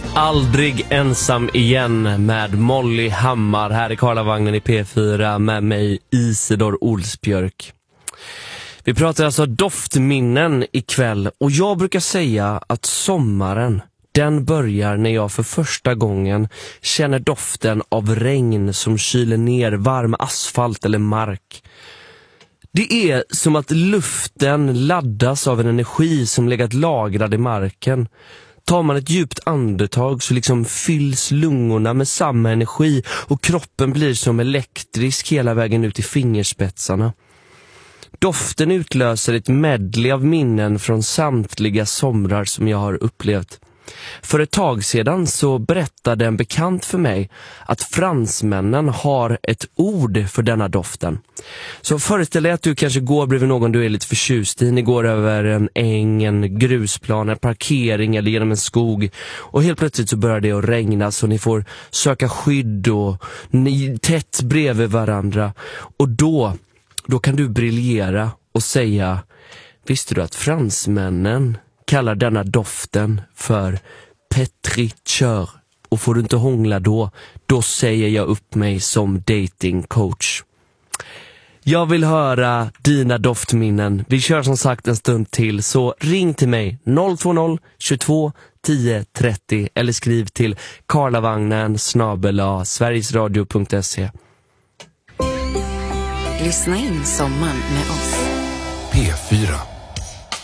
Aldrig ensam igen med Molly Hammar här i Karlavagnen i P4 med mig Isidor Olsbjörk. Vi pratar alltså doftminnen ikväll och jag brukar säga att sommaren, den börjar när jag för första gången känner doften av regn som kyler ner varm asfalt eller mark. Det är som att luften laddas av en energi som legat lagrad i marken. Tar man ett djupt andetag så liksom fylls lungorna med samma energi och kroppen blir som elektrisk hela vägen ut i fingerspetsarna. Doften utlöser ett medley av minnen från samtliga somrar som jag har upplevt. För ett tag sedan så berättade en bekant för mig att fransmännen har ett ord för denna doften. Så föreställ dig att du kanske går bredvid någon du är lite förtjust i. Ni går över en äng, en grusplan, en parkering eller genom en skog. Och helt plötsligt så börjar det att regna så ni får söka skydd och ni tätt bredvid varandra. Och då kan du briljera och säga: visste du att fransmännen kallar denna doften för pétriture? Och får du inte hångla då säger jag upp mig som datingcoach. Jag vill höra dina doftminnen. Vi kör som sagt en stund till, så ring till mig 020 22 10 30 eller skriv till karlavagnen@sverigesradio.se. Lyssna in sommaren med oss. P4.